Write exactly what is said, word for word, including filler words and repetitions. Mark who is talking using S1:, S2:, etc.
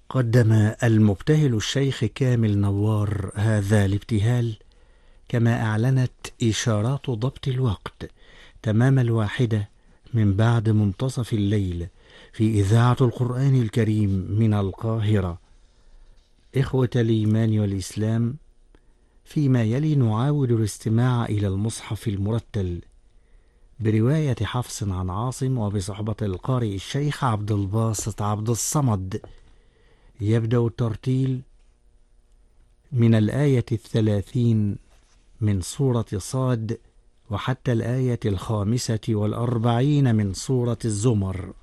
S1: قدم المبتهل الشيخ كامل نوار هذا الابتهال كما أعلنت إشارات ضبط الوقت تمام الواحدة من بعد منتصف الليل في إذاعة القرآن الكريم من القاهرة. إخوة الإيمان والإسلام، فيما يلي نعاود الاستماع إلى المصحف المرتل برواية حفص عن عاصم وبصحبة القارئ الشيخ عبد الباسط عبد الصمد. يبدأ الترتيل من الآية الثلاثين من سورة صاد وحتى الآية الخامسة والأربعين من سورة الزمر.